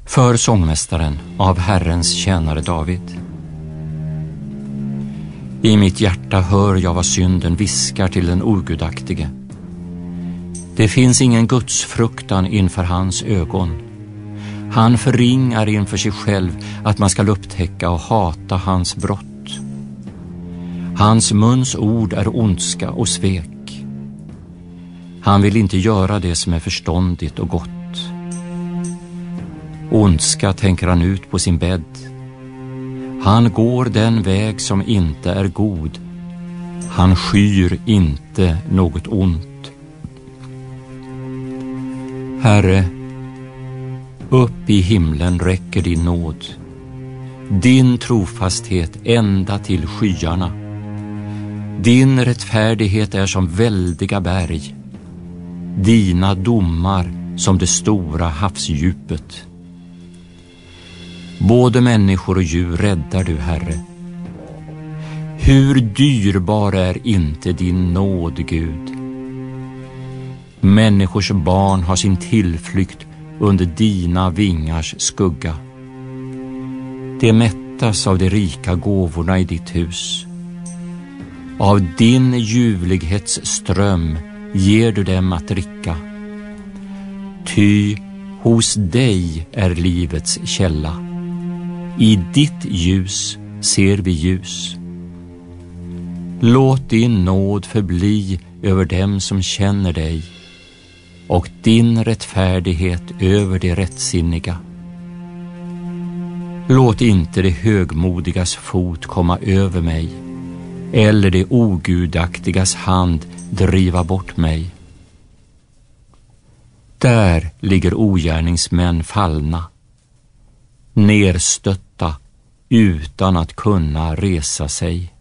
För sångmästaren av Herrens tjänare David. I mitt hjärta hör jag vad synden viskar till den ogudaktige. Det finns ingen gudsfruktan inför hans ögon. Han förringar inför sig själv att man ska upptäcka och hata hans brott. Hans muns ord är ondska och svek. Han vill inte göra det som är förståndigt och gott. Ondska tänker han ut på sin bädd. Han går den väg som inte är god. Han skyr inte något ont. Herre, upp i himlen räcker din nåd. Din trofasthet ända till skyarna. Din rättfärdighet är som väldiga berg. Dina domar som det stora havsdjupet. Både människor och djur räddar du, Herre. Hur dyrbar är inte din nåd, Gud? Människors barn har sin tillflykt under dina vingars skugga. De mättas av de rika gåvorna i ditt hus. Av din ljuvlighetsström ger du dem att dricka. Ty hos dig är livets källa. I ditt ljus ser vi ljus. Låt din nåd förbli över dem som känner dig och din rättfärdighet över de rättsinniga. Låt inte det högmodigas fot komma över mig eller det ogudaktigas hand driva bort mig. Där ligger ogärningsmän fallna, nerstötta utan att kunna resa sig.